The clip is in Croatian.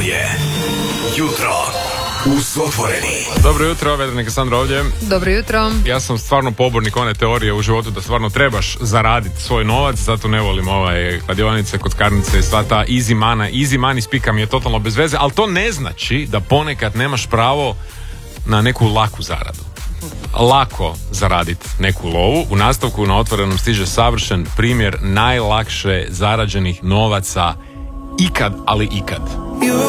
je jutro uz Otvoreni. Dobro jutro, Vedranik Sandra ovdje. Dobro jutro. Ja sam stvarno pobornik one teorije u životu da stvarno trebaš zaraditi svoj novac, zato ne volim kladionice, kockarnice i sva ta easy money spika mi je totalno bez veze, ali to ne znači da ponekad nemaš pravo na neku laku zaradu. Lako zaraditi neku lovu. U nastavku na Otvorenom stiže savršen primjer najlakše zarađenih novaca ikad, ali ikad.